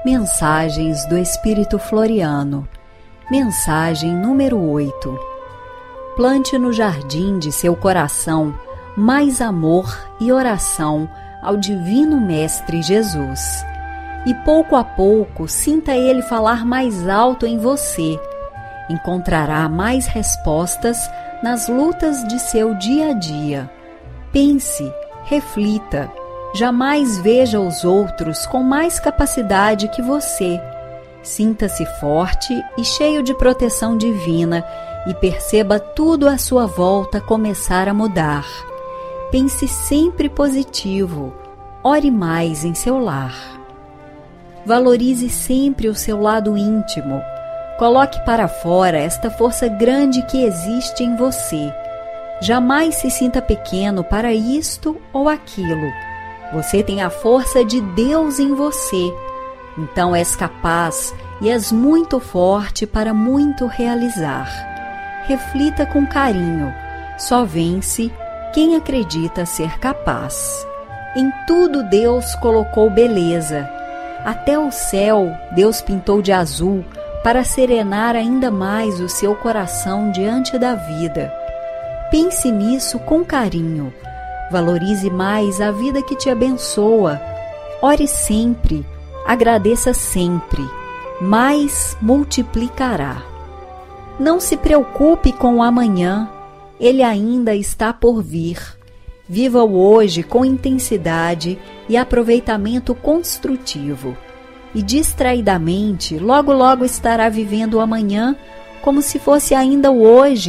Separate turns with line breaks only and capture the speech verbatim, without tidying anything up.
Mensagens do Espírito Floriano. Mensagem número oito. Plante no jardim de seu coração mais amor e oração ao Divino Mestre Jesus. E pouco a pouco sinta Ele falar mais alto em você. Encontrará mais respostas nas lutas de seu dia a dia. Pense, reflita. Jamais veja os outros com mais capacidade que você. Sinta-se forte e cheio de proteção divina e perceba tudo à sua volta começar a mudar. Pense sempre positivo. Ore mais em seu lar. Valorize sempre o seu lado íntimo. Coloque para fora esta força grande que existe em você. Jamais se sinta pequeno para isto ou aquilo. Você tem a força de Deus em você. Então és capaz e és muito forte para muito realizar. Reflita com carinho. Só vence quem acredita ser capaz. Em tudo Deus colocou beleza. Até o céu Deus pintou de azul para serenar ainda mais o seu coração diante da vida. Pense nisso com carinho. Valorize mais a vida que te abençoa. Ore sempre, agradeça sempre, mais multiplicará. Não se preocupe com o amanhã, ele ainda está por vir. Viva o hoje com intensidade e aproveitamento construtivo. E distraidamente, logo logo estará vivendo o amanhã como se fosse ainda o hoje